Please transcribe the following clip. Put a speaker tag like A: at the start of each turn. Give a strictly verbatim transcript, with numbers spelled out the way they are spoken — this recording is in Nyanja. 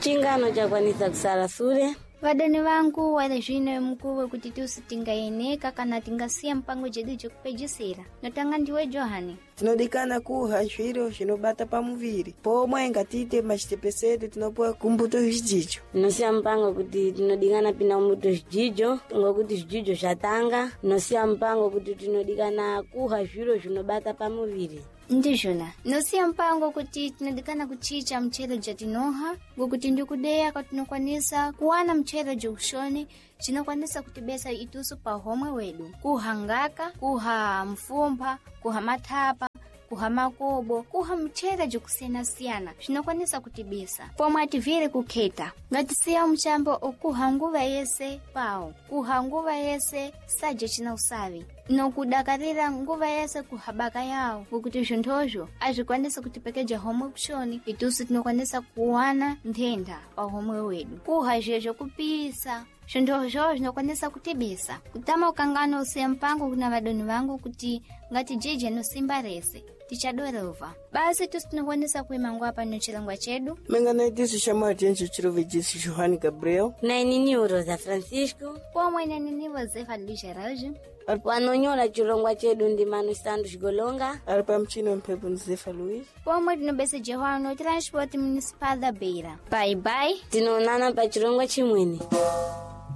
A: chingano chakwanisa kusala sule.
B: Vadani vangu wale zvino mkuwe kuti tusitingayeneka kana tingasiya mpango jedu chokupejisira. Notanga ndiwe Johani.
C: Tinodikana kuha zviro zvinobata pamuviri. Pomwe ngatite machitepesedu tinopoa kumbuto zvijijo.
A: Nosiya mpango kuti tinodikana pina mbuto zvijijo, ngokuti zvijijo zvatanga. Nosiya mpango kuti tinodikana kuha zviro zvinobata pamuviri.
B: Ndizvona. Nosiya mpango kuti tinodikana kuchicha mchelo jatinoha, ngokuti ndikudeya kwatinokwanisa kuwana mchelo jokushoni, chinokwanisa kutibesa itusu pa homwe wedu. Kuha ngaka, kuha mfumba, kuha mathapa, kuha makobo, kuha mchela jokusena siyana, chinokwanisa kutibesa. Pomwe ativire kukheta. Ngatisiya mchambo okuha nguva yese pao. Kuha nguva yese saje china usavi. Nokudakarira nguva yese kuhabaka yao. Ukuti zhontozho azvikwanisa kutipekeja homwe kushoni, itusu tinokwanisa kuwana nthenda pa homwe wedu. Kuha zvezho kupisa. Zhontozho zvinokwanisa kutibisa. Kutama ukangano usiya mpango kuna vadoni vangu kuti ngati jeje no simba rese. Tichadorova. Basi tusinokwanisa kuimangwa hapa nchilangwa chedu.
C: Mengana itisu shamu tencho chirove Jesu Johani Gabriel.
A: Na inini Rosa Francisco.
B: Pomwe na nini Josefa Lucia Raujo.
A: Wanonyola chilongwa chedu ndi Manu Sandu Shigolonga.
C: Arpa mchino mpepo Josefa Luis.
B: Pomwe tinobese Johano Transport Municipal da Beira. Bye bye.
A: Tinoonana pa chilongwa chimwene.